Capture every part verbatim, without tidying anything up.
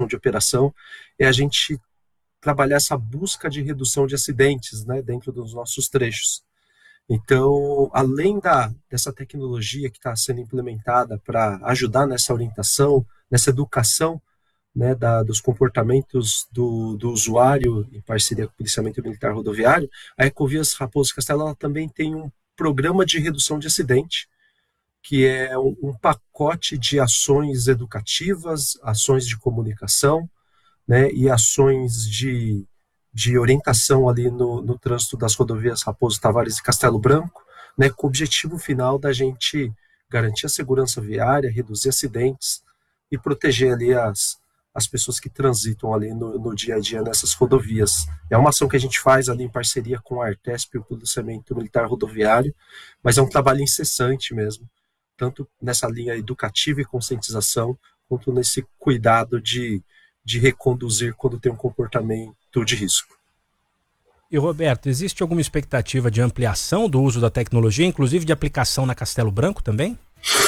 de operação, é a gente trabalhar essa busca de redução de acidentes, né, dentro dos nossos trechos. Então, além da, dessa tecnologia que está sendo implementada para ajudar nessa orientação, nessa educação, né, da, dos comportamentos do, do usuário em parceria com o Policiamento Militar Rodoviário, a Ecovias Raposo Castelo ela também tem um programa de redução de acidente, que é um, um pacote de ações educativas, ações de comunicação, né, e ações de, de orientação ali no, no trânsito das rodovias Raposo Tavares e Castelo Branco, né, com o objetivo final da gente garantir a segurança viária, reduzir acidentes e proteger ali as as pessoas que transitam ali no, no dia a dia nessas rodovias. É uma ação que a gente faz ali em parceria com a Artesp e o Policiamento Militar Rodoviário, mas é um trabalho incessante mesmo, tanto nessa linha educativa e conscientização, quanto nesse cuidado de, de reconduzir quando tem um comportamento de risco. E Roberto, existe alguma expectativa de ampliação do uso da tecnologia, inclusive de aplicação na Castelo Branco também?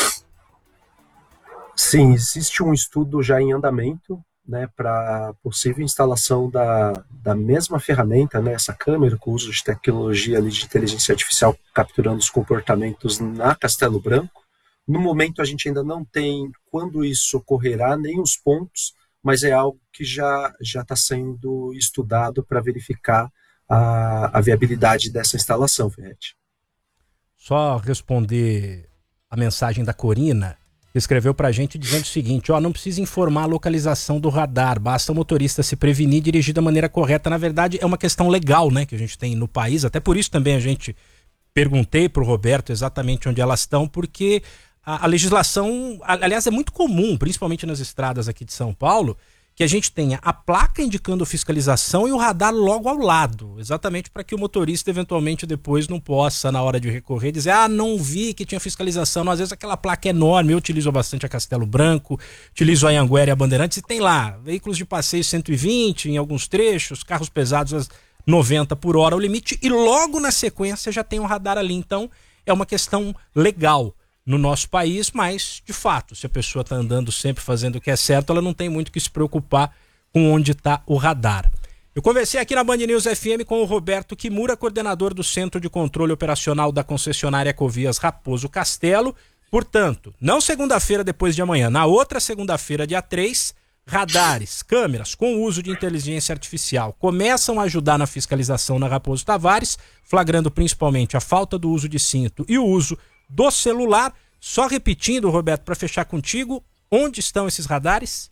Sim, existe um estudo já em andamento, né, para possível instalação da, da mesma ferramenta, né, essa câmera com uso de tecnologia ali de inteligência artificial capturando os comportamentos na Castelo Branco. No momento a gente ainda não tem quando isso ocorrerá, nem os pontos, mas é algo que já já está sendo estudado para verificar a, a viabilidade dessa instalação, Ferretti. Só responder a mensagem da Corina, que escreveu pra gente dizendo o seguinte, ó, não precisa informar a localização do radar, basta o motorista se prevenir e dirigir da maneira correta. Na verdade, é uma questão legal, né, que a gente tem no país, até por isso também a gente perguntei pro Roberto exatamente onde elas estão, porque a, a legislação, aliás, é muito comum, principalmente nas estradas aqui de São Paulo, que a gente tenha a placa indicando fiscalização e o radar logo ao lado, exatamente para que o motorista eventualmente depois não possa, na hora de recorrer, dizer, ah, não vi que tinha fiscalização. Não, às vezes aquela placa é enorme, eu utilizo bastante a Castelo Branco, utilizo a Anhanguera e a Bandeirantes, e tem lá, veículos de passeio cento e vinte em alguns trechos, carros pesados noventa por hora, o limite, e logo na sequência já tem um radar ali. Então é uma questão legal no nosso país, mas, de fato, se a pessoa está andando sempre fazendo o que é certo, ela não tem muito que se preocupar com onde está o radar. Eu conversei aqui na Band News F M com o Roberto Kimura, coordenador do Centro de Controle Operacional da concessionária Ecovias Raposo Castelo. Portanto, não segunda-feira depois de amanhã, na outra segunda-feira, dia três, radares, câmeras com uso de inteligência artificial começam a ajudar na fiscalização na Raposo Tavares, flagrando principalmente a falta do uso de cinto e o uso do celular. Só repetindo, Roberto, para fechar contigo, onde estão esses radares?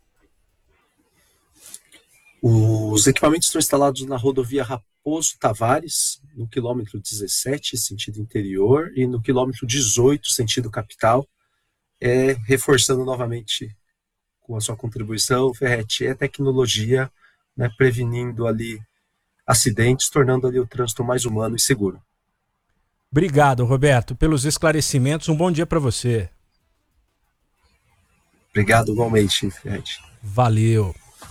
Os equipamentos estão instalados na rodovia Raposo Tavares, no quilômetro dezessete, sentido interior, e no quilômetro dezoito, sentido capital. É, reforçando novamente com a sua contribuição, Ferretti, é tecnologia, né, prevenindo ali acidentes, tornando ali o trânsito mais humano e seguro. Obrigado, Roberto, pelos esclarecimentos. Um bom dia para você. Obrigado igualmente, Ferretti. Valeu.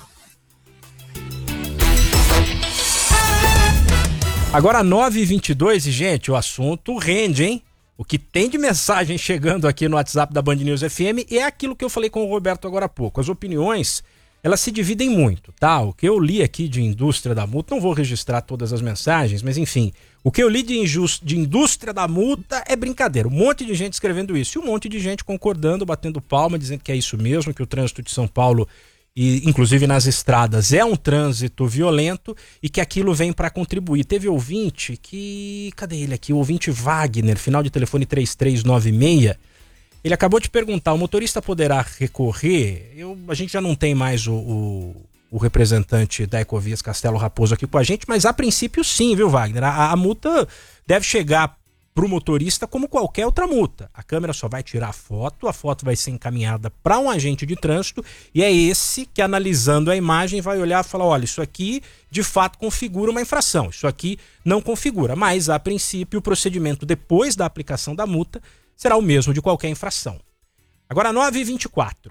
Agora nove e vinte e dois e, gente, o assunto rende, hein? O que tem de mensagem chegando aqui no WhatsApp da Band News F M é aquilo que eu falei com o Roberto agora há pouco. As opiniões, elas se dividem muito, tá? O que eu li aqui de indústria da multa, não vou registrar todas as mensagens, mas enfim, o que eu li de, injust, de indústria da multa é brincadeira. Um monte de gente escrevendo isso e um monte de gente concordando, batendo palma, dizendo que é isso mesmo, que o trânsito de São Paulo, e inclusive nas estradas, é um trânsito violento e que aquilo vem para contribuir. Teve ouvinte que... Cadê ele aqui? O ouvinte Wagner, final de telefone três três nove seis. Ele acabou de perguntar, o motorista poderá recorrer? Eu, a gente já não tem mais o, o, o representante da Ecovias Castelo Raposo aqui com a gente, mas a princípio sim, viu, Wagner? A, a multa deve chegar para o motorista como qualquer outra multa. A câmera só vai tirar a foto, a foto vai ser encaminhada para um agente de trânsito e é esse que, analisando a imagem, vai olhar e falar, olha, isso aqui de fato configura uma infração, isso aqui não configura, mas a princípio o procedimento depois da aplicação da multa será o mesmo de qualquer infração. Agora nove e vinte e quatro.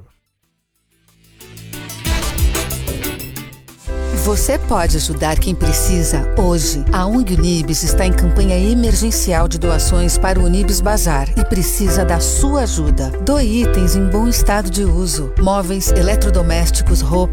Você pode ajudar quem precisa hoje. A O N G Unibis está em campanha emergencial de doações para o Unibis Bazar e precisa da sua ajuda. Doe itens em bom estado de uso, móveis, eletrodomésticos, roupas,